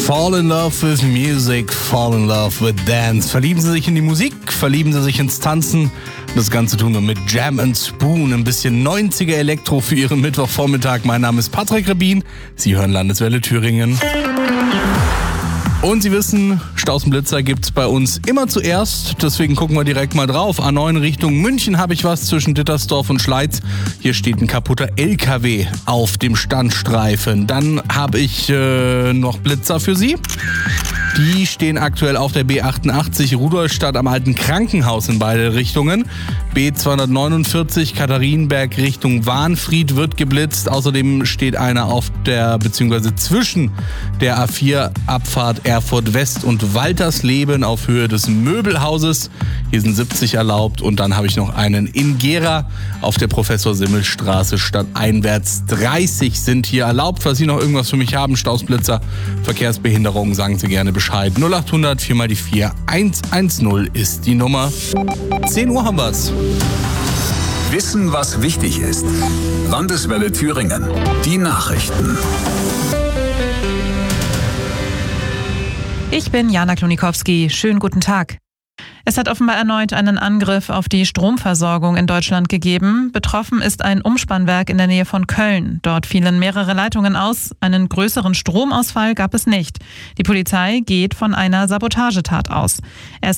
Fall in love with music, fall in love with dance. Verlieben Sie sich in die Musik, verlieben Sie sich ins Tanzen. Das Ganze tun wir mit Jam & Spoon, ein bisschen 90er Elektro für Ihren Mittwochvormittag. Mein Name ist Patrick Rebin, Sie hören Landeswelle Thüringen. Und Sie wissen, Stausenblitzer gibt's bei uns immer zuerst, deswegen gucken wir direkt mal drauf. A9 Richtung München habe ich was zwischen Dittersdorf und Schleiz. Hier steht ein kaputter LKW auf dem Standstreifen. Dann habe ich noch Blitzer für Sie. Die stehen aktuell auf der B88 Rudolstadt am alten Krankenhaus in beide Richtungen. B249 Katharinenberg Richtung Wahnfried wird geblitzt. Außerdem steht einer auf beziehungsweise zwischen der A4 Abfahrt Erfurt West und Waltersleben auf Höhe des Möbelhauses. Hier sind 70 erlaubt. Und dann habe ich noch einen in Gera auf der Professor-Simmel-Straße stadteinwärts. 30 sind hier erlaubt. Falls Sie noch irgendwas für mich haben, Stausblitzer, Verkehrsbehinderung, sagen Sie gerne Bescheid. 0800 4 mal die 4 110 ist die Nummer. 10 Uhr haben wir's. Wissen, was wichtig ist. Landeswelle Thüringen. Die Nachrichten. Ich bin Jana Klonikowski. Schönen guten Tag. Es hat offenbar erneut einen Angriff auf die Stromversorgung in Deutschland gegeben. Betroffen ist ein Umspannwerk in der Nähe von Köln. Dort fielen mehrere Leitungen aus. Einen größeren Stromausfall gab es nicht. Die Polizei geht von einer Sabotagetat aus.